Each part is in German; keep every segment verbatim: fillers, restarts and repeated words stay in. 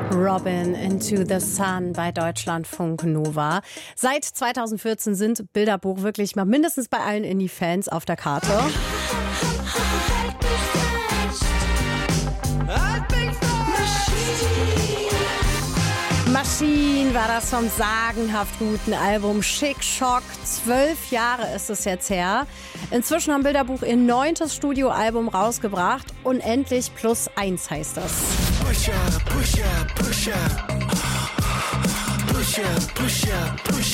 Robin Into the Sun bei Deutschlandfunk Nova. Seit zweitausendvierzehn sind Bilderbuch wirklich mal mindestens bei allen Indie-Fans auf der Karte. Machine war das vom sagenhaft guten Album Chic Choc. Zwölf Jahre ist es jetzt her. Inzwischen haben Bilderbuch ihr neuntes Studioalbum rausgebracht. Unendlich plus eins heißt das. Push up, push up, push up. Push up, push up, push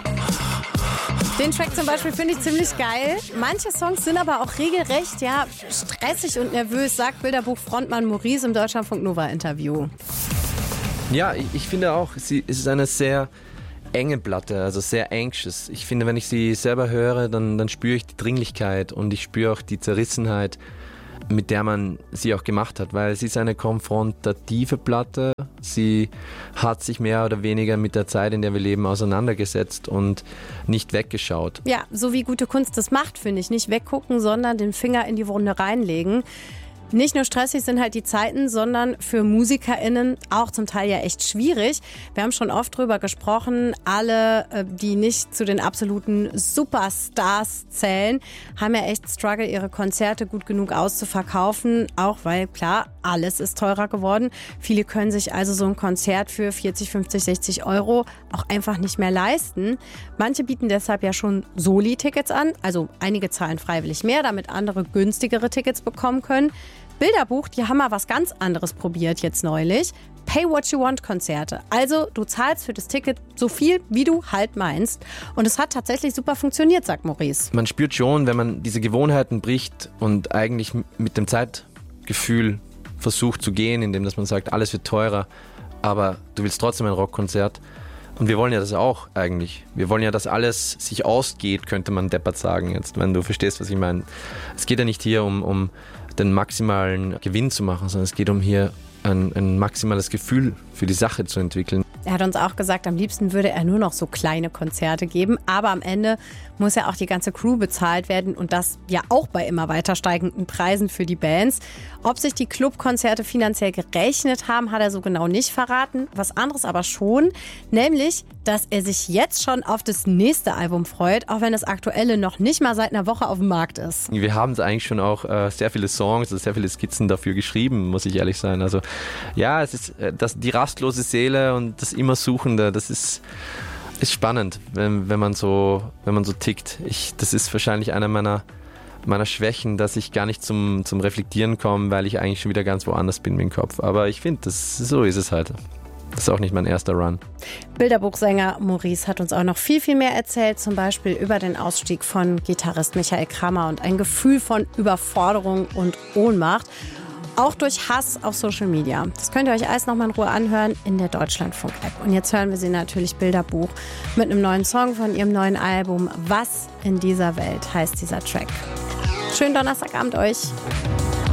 up. Den Track zum Beispiel finde ich ziemlich geil. Manche Songs sind aber auch regelrecht ja, stressig und nervös, sagt Bilderbuch-Frontmann Maurice im Deutschlandfunk Nova-Interview. Ja, ich, ich finde auch, sie es ist eine sehr enge Platte, also sehr anxious. Ich finde, wenn ich sie selber höre, dann, dann spüre ich die Dringlichkeit und ich spüre auch die Zerrissenheit, mit der man sie auch gemacht hat, weil sie ist eine konfrontative Platte. Sie hat sich mehr oder weniger mit der Zeit, in der wir leben, auseinandergesetzt und nicht weggeschaut. Ja, so wie gute Kunst das macht, finde ich. Nicht weggucken, sondern den Finger in die Wunde reinlegen. Nicht nur stressig sind halt die Zeiten, sondern für MusikerInnen auch zum Teil ja echt schwierig. Wir haben schon oft drüber gesprochen, alle, die nicht zu den absoluten Superstars zählen, haben ja echt Struggle, ihre Konzerte gut genug auszuverkaufen. Auch weil, klar, alles ist teurer geworden. Viele können sich also so ein Konzert für vierzig, fünfzig, sechzig Euro auch einfach nicht mehr leisten. Manche bieten deshalb ja schon Soli-Tickets an. Also einige zahlen freiwillig mehr, damit andere günstigere Tickets bekommen können. Bilderbuch, die haben mal was ganz anderes probiert jetzt neulich. Pay-What-You-Want-Konzerte. Also du zahlst für das Ticket so viel, wie du halt meinst. Und es hat tatsächlich super funktioniert, sagt Maurice. Man spürt schon, wenn man diese Gewohnheiten bricht und eigentlich mit dem Zeitgefühl versucht zu gehen, indem dass man sagt, alles wird teurer, aber du willst trotzdem ein Rockkonzert. Und wir wollen ja das auch eigentlich. Wir wollen ja, dass alles sich ausgeht, könnte man deppert sagen jetzt, wenn du verstehst, was ich meine. Es geht ja nicht hier um, um den maximalen Gewinn zu machen, sondern es geht um hier ein, ein maximales Gefühl für die Sache zu entwickeln. Er hat uns auch gesagt, am liebsten würde er nur noch so kleine Konzerte geben. Aber am Ende muss ja auch die ganze Crew bezahlt werden und das ja auch bei immer weiter steigenden Preisen für die Bands. Ob sich die Clubkonzerte finanziell gerechnet haben, hat er so genau nicht verraten. Was anderes aber schon, nämlich, dass er sich jetzt schon auf das nächste Album freut, auch wenn das aktuelle noch nicht mal seit einer Woche auf dem Markt ist. Wir haben eigentlich schon auch äh, sehr viele Songs, also sehr viele Skizzen dafür geschrieben, muss ich ehrlich sein. Also ja, es ist äh, das, die rastlose Seele und das immer Suchende, das ist, ist spannend, wenn, wenn, man so, wenn man so tickt. Ich, das ist wahrscheinlich einer meiner, meiner Schwächen, dass ich gar nicht zum, zum Reflektieren komme, weil ich eigentlich schon wieder ganz woanders bin mit dem Kopf. Aber ich finde, so ist es halt. Das ist auch nicht mein erster Run. Bilderbuchsänger Maurice hat uns auch noch viel, viel mehr erzählt, zum Beispiel über den Ausstieg von Gitarrist Michael Krammer und ein Gefühl von Überforderung und Ohnmacht. Auch durch Hass auf Social Media. Das könnt ihr euch alles nochmal in Ruhe anhören in der Deutschlandfunk-App. Und jetzt hören wir sie natürlich Bilderbuch mit einem neuen Song von ihrem neuen Album. Was in dieser Welt heißt dieser Track. Schönen Donnerstagabend euch.